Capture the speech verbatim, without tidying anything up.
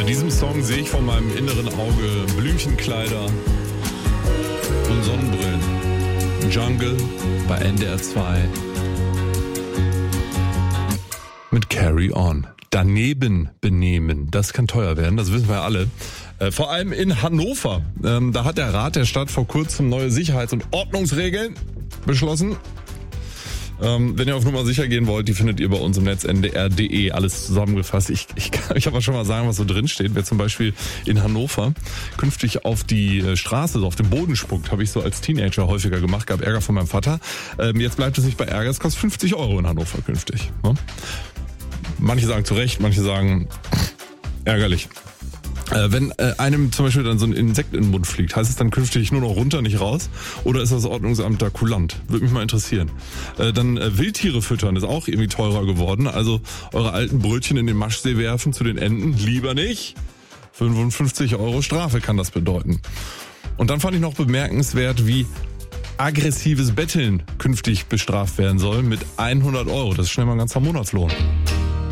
diesem Song sehe ich vor meinem inneren Auge Blümchenkleider und Sonnenbrillen. Jungle bei N D R zwei. Mit Carry On. Daneben benehmen, das kann teuer werden, das wissen wir ja alle. Äh, vor allem in Hannover. Ähm, da hat der Rat der Stadt vor kurzem neue Sicherheits- und Ordnungsregeln beschlossen. Ähm, wenn ihr auf Nummer sicher gehen wollt, die findet ihr bei uns im Netz N D R punkt D E, alles zusammengefasst. Ich, ich kann euch aber schon mal sagen, was so drin steht. Wer zum Beispiel in Hannover künftig auf die Straße, so auf den Boden spuckt, habe ich so als Teenager häufiger gemacht, gab Ärger von meinem Vater. Ähm, jetzt bleibt es nicht bei Ärger, es kostet fünfzig Euro in Hannover künftig. Ne? Manche sagen zu Recht, manche sagen ärgerlich. Äh, wenn äh, einem zum Beispiel dann so ein Insekt in den Mund fliegt, heißt es dann künftig nur noch runter, nicht raus? Oder ist das Ordnungsamt da kulant? Würde mich mal interessieren. Äh, dann äh, Wildtiere füttern ist auch irgendwie teurer geworden. Also eure alten Brötchen in den Maschsee werfen zu den Enten, lieber nicht. fünfundfünfzig Euro Strafe kann das bedeuten. Und dann fand ich noch bemerkenswert, wie aggressives Betteln künftig bestraft werden soll mit hundert Euro. Das ist schnell mal ein ganzer Monatslohn.